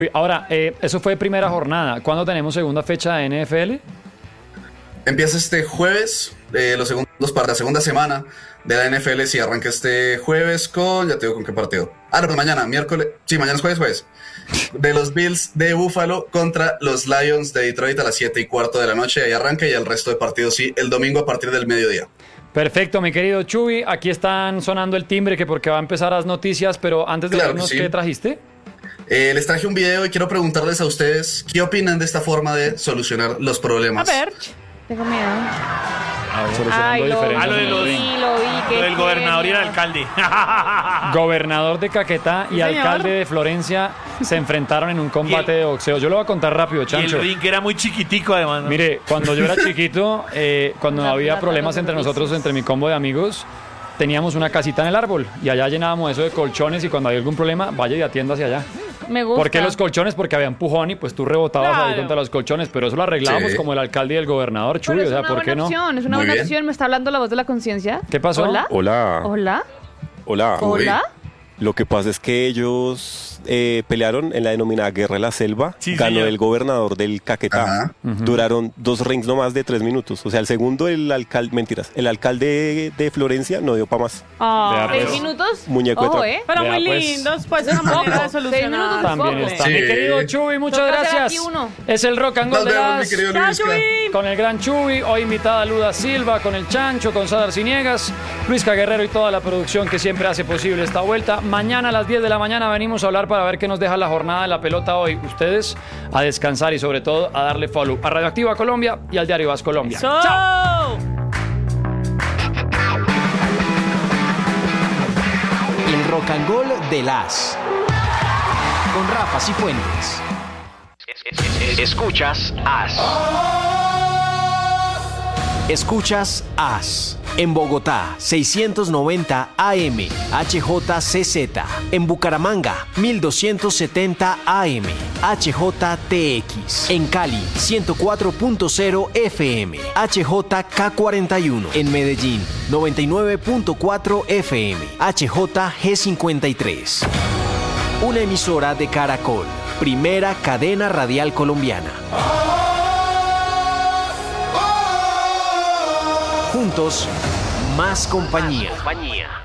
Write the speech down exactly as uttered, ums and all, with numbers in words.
Ahora, eh, eso fue primera jornada. ¿Cuándo tenemos segunda fecha de N F L? Empieza este jueves, eh, los segundos para la segunda semana de la N F L. Si arranca este jueves con, ya te digo con qué partido. Ah, no, pues mañana, miércoles. Sí, mañana es jueves, jueves. De los Bills de Buffalo contra los Lions de Detroit a las siete y cuarto de la noche. Ahí arranca, y el resto de partidos sí, el domingo a partir del mediodía. Perfecto, mi querido Chuy. Aquí están sonando el timbre, que porque va a empezar las noticias, pero antes de Claro vernos, que sí. ¿qué trajiste? Eh, les traje un video y quiero preguntarles a ustedes qué opinan de esta forma de solucionar los problemas. A ver, tengo miedo. A ver, solucionando Ay, lo diferencias vi, en el lo ring. vi, lo vi. qué Lo del gobernador y el genio. alcalde. Gobernador de Caquetá y Sí, señor. alcalde de Florencia se enfrentaron en un combate Y el- de boxeo. Yo lo voy a contar rápido, Y Chancho. el ring era muy chiquitico, además, ¿no? Mire, cuando yo era chiquito, eh, cuando La había plata, problemas los entre beneficios. nosotros, entre mi combo de amigos, teníamos una casita en el árbol y allá llenábamos eso de colchones, y cuando había algún problema, vaya y atienda hacia allá. Me gusta. ¿Por qué los colchones? Porque había empujón y pues tú rebotabas ahí Claro. contra los colchones, pero eso lo arreglábamos Sí. como el alcalde y el gobernador, Pero Chuy, es o sea, una ¿por buena qué no? opción, es una Muy buena bien. opción. ¿Me está hablando la voz de la conciencia? ¿Qué pasó? ¿Hola? Hola. ¿Hola? Hola. Uy. ¿Hola? Lo que pasa es que ellos eh, pelearon en la denominada Guerra de la Selva. Sí, Ganó señor. el gobernador del Caquetá. Ajá. Duraron dos rings no más de tres minutos. O sea, el segundo, el alcalde, mentiras, el alcalde de Florencia no dio para más. Ah, Vea, ¿seis pues. minutos? Muñeco de Ojo, trapo. ¿eh? Pero Vea, muy pues. lindos, pues es una manera de Seis solucionar. minutos También poco. está. Sí. Mi querido Chuy, muchas Toca hacer gracias. aquí uno. Es el Rock and Roll Nos de vemos, mi las... querido Chao, Luisca. Chuy. Con el gran Chuy, hoy invitada Luda Silva, con el Chancho, con Sadar Ciniegas, Luisca Guerrero y toda la producción que siempre hace posible esta vuelta. Mañana a las diez de la mañana venimos a hablar para ver qué nos deja la jornada de la pelota hoy. Ustedes a descansar y sobre todo a darle follow a Radioactiva Colombia y al Diario Vas Colombia. ¡Chao! El rock and roll de las. Con Rafa Cifuentes. Escuchas As. Escuchas As. En Bogotá, seiscientos noventa A M, H J C Z. En Bucaramanga, mil doscientos setenta A M, H J T X. En Cali, ciento cuatro punto cero F M, H J K cuarenta y uno. En Medellín, noventa y nueve punto cuatro F M, H J G cincuenta y tres. Una emisora de Caracol, primera cadena radial colombiana. Juntos, más compañía.